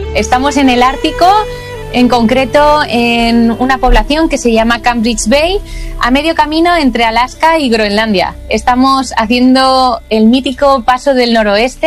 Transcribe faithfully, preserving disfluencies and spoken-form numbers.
Estamos en el Ártico, en concreto en una población que se llama Cambridge Bay, a medio camino entre Alaska y Groenlandia. Estamos haciendo el mítico Paso del Noroeste,